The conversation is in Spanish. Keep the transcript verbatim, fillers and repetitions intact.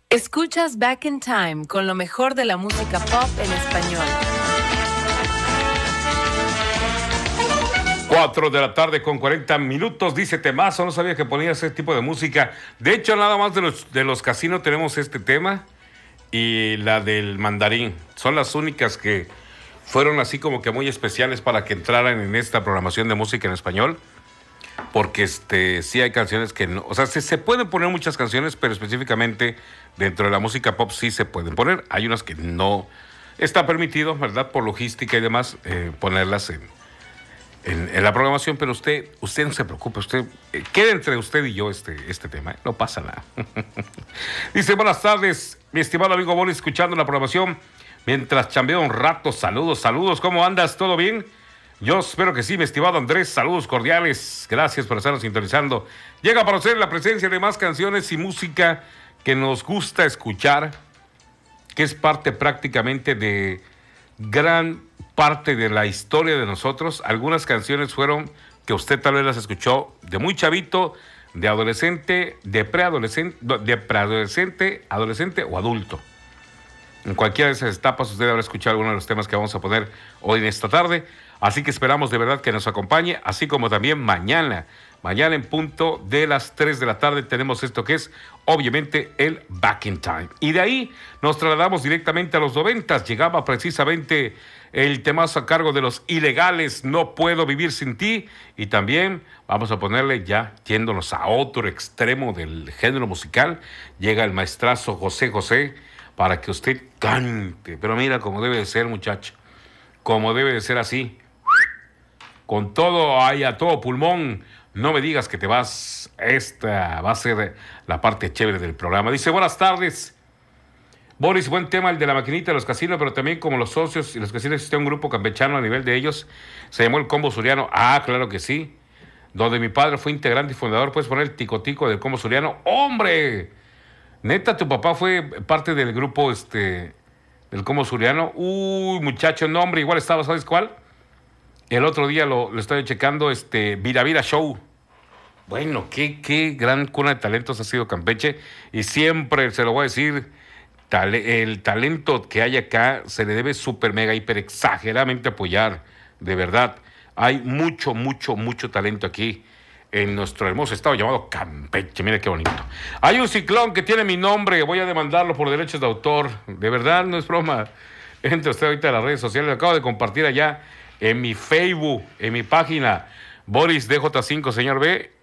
Escuchas Back in Time con lo mejor de la música pop en español. Cuatro de la tarde con cuarenta minutos, dice Temazo, no sabía que ponía ese tipo de música. De hecho, nada más de los, de los casinos tenemos este tema y la del Mandarín. Son las únicas que fueron así como que muy especiales para que entraran en esta programación de música en español. Porque este sí hay canciones que no, o sea, se, se pueden poner muchas canciones, pero específicamente dentro de la música pop sí se pueden poner. Hay unas que no está permitido, ¿verdad? Por logística y demás, eh, ponerlas en, en, en la programación, pero usted, usted no se preocupe, usted, eh, quede entre usted y yo este, este tema, ¿eh? No pasa nada. Dice, buenas tardes, mi estimado amigo Boli, escuchando la programación mientras chambeo un rato. Saludos, saludos, ¿cómo andas? ¿Todo bien? Yo espero que sí, mi estimado Andrés, saludos cordiales, gracias por estarnos sintonizando. Llega a conocer la presencia de más canciones y música que nos gusta escuchar, que es parte prácticamente de gran parte de la historia de nosotros. Algunas canciones fueron que usted tal vez las escuchó de muy chavito, de adolescente, de preadolescente, de preadolescente, adolescente o adulto. En cualquiera de esas etapas usted habrá escuchado alguno de los temas que vamos a poner hoy en esta tarde. Así que esperamos de verdad que nos acompañe, así como también mañana. Mañana en punto de las tres de la tarde tenemos esto que es, obviamente, el Back in Time. Y de ahí nos trasladamos directamente a los noventas. Llegaba precisamente el temazo a cargo de Los Ilegales, No Puedo Vivir Sin Ti. Y también vamos a ponerle ya, yéndonos a otro extremo del género musical, llega el maestrazo José José para que usted cante. Pero mira cómo debe de ser, muchacho. Como debe de ser así. Con todo ahí a todo pulmón, no me digas que te vas. Esta va a ser la parte chévere del programa. Dice, buenas tardes. Boris, buen tema el de la maquinita de los casinos, pero también como los socios y los casinos existe un grupo campechano a nivel de ellos. Se llamó el Combo Suriano. Ah, claro que sí. Donde mi padre fue integrante y fundador. Puedes poner el tico-tico del Combo Suriano. ¡Hombre! Neta, tu papá fue parte del grupo este del Combo Suriano. Uy, muchacho, no, hombre, igual estaba, ¿sabes cuál? El otro día lo, lo estaba checando, este, Vira Vira Show. Bueno, qué, qué gran cuna de talentos ha sido Campeche. Y siempre se lo voy a decir, tale, el talento que hay acá se le debe súper, mega, hiper, exageradamente apoyar. De verdad, hay mucho, mucho, mucho talento aquí en nuestro hermoso estado llamado Campeche. Mira qué bonito. Hay un ciclón que tiene mi nombre, voy a demandarlo por derechos de autor. De verdad, no es broma. Entre usted ahorita a las redes sociales, lo acabo de compartir allá en mi Facebook, en mi página, Boris D J cinco, señor B,